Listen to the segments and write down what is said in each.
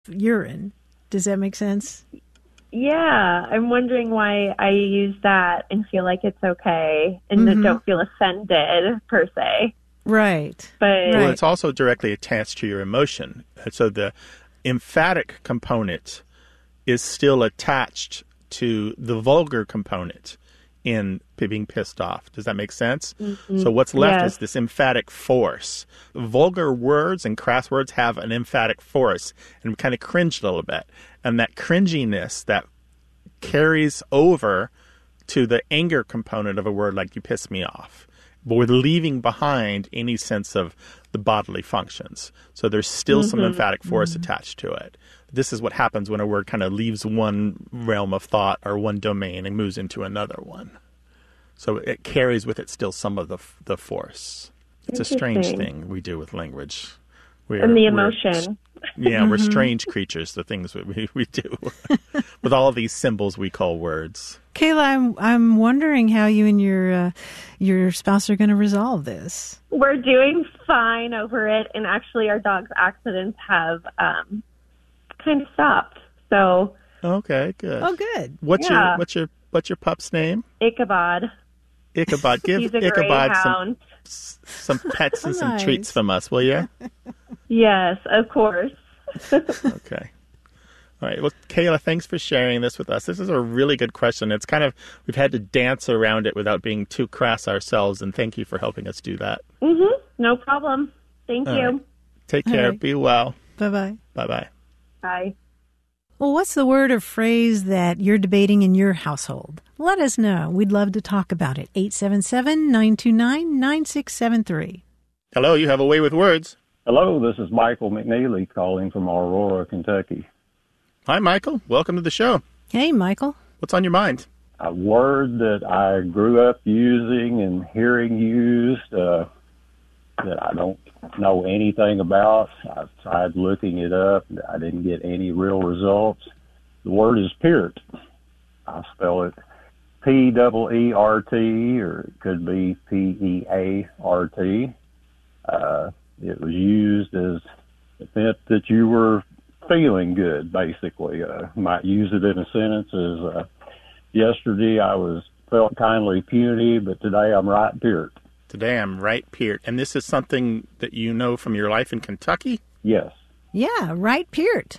urine. Does that make sense? Yeah, I'm wondering why I use that and feel like it's okay and don't feel offended, per se. Right. But Well, it's also directly attached to your emotion. So the emphatic component is still attached to the vulgar component in being pissed off. Does that make sense? So what's left is this emphatic force. Vulgar words and crass words have an emphatic force, and we kind of cringe a little bit. And that cringiness that carries over to the anger component of a word like "you piss me off." But we're leaving behind any sense of the bodily functions. So there's still some emphatic force attached to it. This is what happens when a word kind of leaves one realm of thought or one domain and moves into another one. So it carries with it still some of the force. It's a strange thing we do with language. And the emotion. We're strange creatures, the things we do with all of these symbols we call words. Kayla, I'm wondering how you and your spouse are going to resolve this. We're doing fine over it, and actually our dog's accidents have kind of stopped. So okay, good. Oh, good. What's your pup's name? Ichabod. Ichabod. Give He's a Ichabod greyhound. some pets and some Nice. treats from us, will you? Yes, of course. Okay. All right. Well, Kayla, thanks for sharing this with us. This is a really good question. It's kind of, we've had to dance around it without being too crass ourselves, and thank you for helping us do that. No problem. Thank All you. right. Take care. right. Be well. Bye-bye. Bye-bye. Bye. Well, what's the word or phrase that you're debating in your household? Let us know. We'd love to talk about it. 877-929-9673. Hello, you have a way with words. Hello, this is Michael McNeely calling from Aurora, Kentucky. Hi, Michael. Welcome to the show. Hey, Michael. What's on your mind? A word that I grew up using and hearing used that I don't know anything about. I've tried looking it up. I didn't get any real results. The word is peart. I spell it P-E-E-R-T, or it could be P-E-A-R-T. It was used as it meant that you were feeling good, basically. Might use it in a sentence as yesterday I felt kindly puny, but today I'm right peart. Today I'm right peart. And this is something that you know from your life in Kentucky? Yes. Yeah, right peart.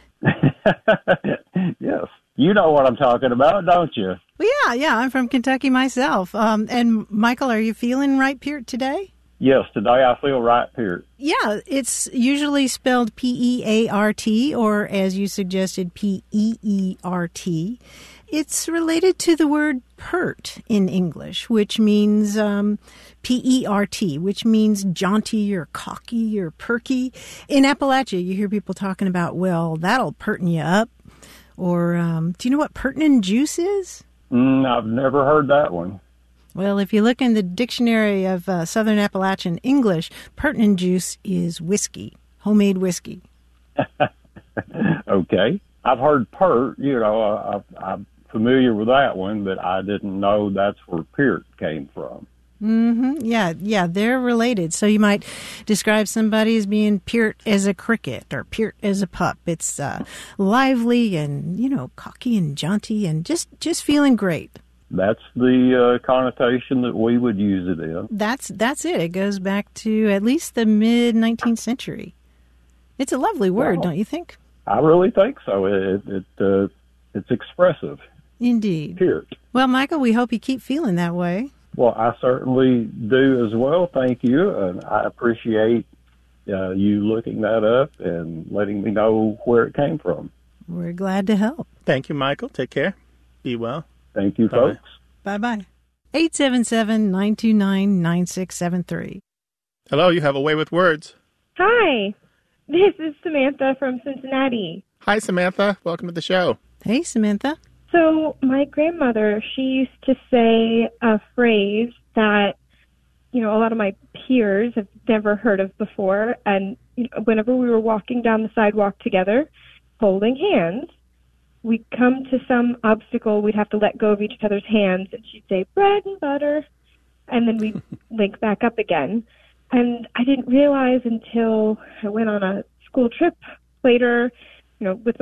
Yes. You know what I'm talking about, don't you? Well, yeah, I'm from Kentucky myself. And Michael, are you feeling right peart today? Yes, today I feel right peart. Yeah, it's usually spelled P-E-A-R-T, or as you suggested, P-E-E-R-T. It's related to the word pert in English, which means P-E-R-T, which means jaunty or cocky or perky. In Appalachia, you hear people talking about, well, that'll perten you up. Or do you know what pertinent juice is? I've never heard that one. Well, if you look in the dictionary of Southern Appalachian English, pertinent juice is whiskey, homemade whiskey. Okay. I've heard pert, I'm familiar with that one, but I didn't know that's where peart came from. Yeah, they're related. So you might describe somebody as being peart as a cricket or peart as a pup. It's lively and, cocky and jaunty and just feeling great. That's the connotation that we would use it in. That's it. It goes back to at least the mid-19th century. It's a lovely word, don't you think? I really think so. It's expressive. Indeed. Peart. Well, Michael, we hope you keep feeling that way. Well, I certainly do as well. Thank you. And I appreciate you looking that up and letting me know where it came from. We're glad to help. Thank you, Michael. Take care. Be well. Thank you, Bye-bye. folks. Bye-bye. 877-929-9673. Hello, you have a way with words. Hi, this is Samantha from Cincinnati. Hi, Samantha. Welcome to the show. Hey, Samantha. So my grandmother, she used to say a phrase that, a lot of my peers have never heard of before. And whenever we were walking down the sidewalk together, holding hands, we'd come to some obstacle, we'd have to let go of each other's hands, and she'd say, bread and butter, and then we'd link back up again. And I didn't realize until I went on a school trip later with